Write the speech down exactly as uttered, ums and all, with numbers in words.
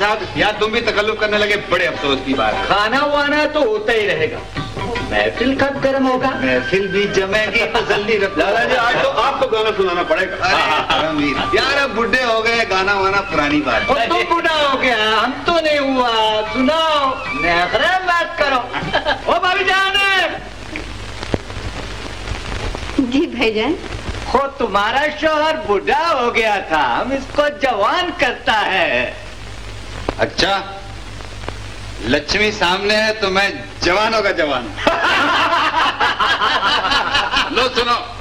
साहब यहाँ तुम भी तकल्लुफ करने लगे, बड़े अफसोस की बात है। खाना वाना तो होता ही रहेगा, महफिल कब गर्म होगा? महफिल भी जमेगी तो जल्दी रखो। दादाजी आज तो आपको गाना सुनाना पड़ेगा। अरे यार अब बुढ़े हो गए, गाना वाना पुरानी बात। और तू बूढ़ा हो गया, हम तो नहीं हुआ। सुनाओ, नखरे मत करो। ओ भाभी जान। जी भाईजान। हो तुम्हारा शोहर बूढ़ा हो गया था, हम इसको जवान करता है। अच्छा, लक्ष्मी सामने है तो मैं जवानों का जवान। लो सुनो।